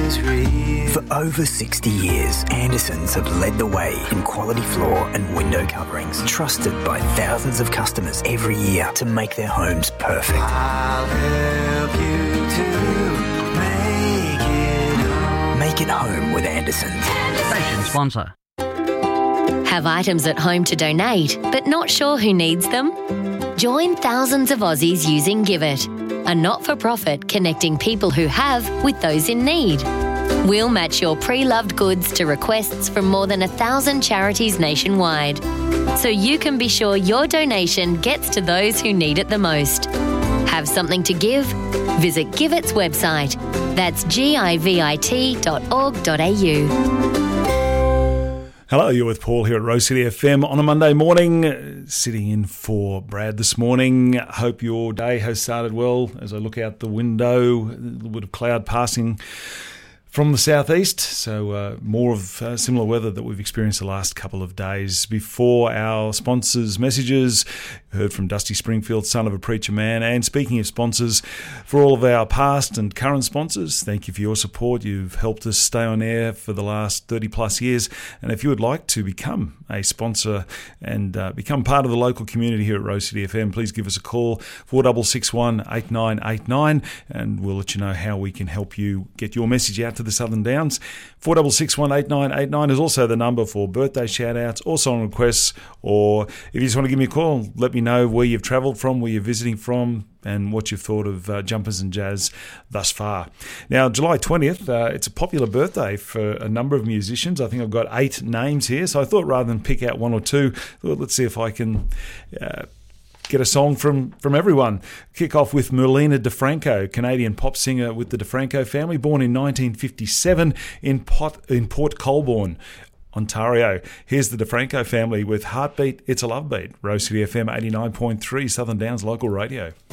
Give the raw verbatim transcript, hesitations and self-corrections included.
is real. For over sixty years, Andersons have led the way in quality floor and window coverings, trusted by thousands of customers every year to make their homes perfect. I'll help you to make it home. Make it home with Andersons. Station sponsor. Have items at home to donate, but not sure who needs them? Join thousands of Aussies using Give It, a not-for-profit connecting people who have with those in need. We'll match your pre-loved goods to requests from more than a thousand charities nationwide, so you can be sure your donation gets to those who need it the most. Have something to give? Visit Give It's website. That's givit dot org dot a u. Hello, you're with Paul here at Rose City F M on a Monday morning, uh, sitting in for Brad this morning. Hope your day has started well. As I look out the window, a little bit of cloud passing from the southeast, so uh, more of uh, similar weather that we've experienced the last couple of days. Before our sponsors' messages, heard from Dusty Springfield, son of a preacher man. And speaking of sponsors, for all of our past and current sponsors, thank you for your support. You've helped us stay on air for the last thirty plus years. And if you would like to become a sponsor and uh, become part of the local community here at Rose City F M, please give us a call, four six six one, eight nine eight nine, and we'll let you know how we can help you get your message out to the Southern Downs. four six six one, eight nine eight nine is also the number for birthday shout-outs or song requests, or if you just want to give me a call, let me know where you've travelled from, where you're visiting from, and what you've thought of uh, Jumpers and Jazz thus far. Now, July twentieth, uh, it's a popular birthday for a number of musicians. I think I've got eight names here, so I thought rather than pick out one or two, well, let's see if I can Uh, get a song from, from everyone. Kick off with Merlina DeFranco, Canadian pop singer with the DeFranco family, born in nineteen fifty-seven in, Pot, in Port Colborne, Ontario. Here's the DeFranco family with Heartbeat, It's a Love Beat. Rose City F M eighty-nine point three, Southern Downs local radio.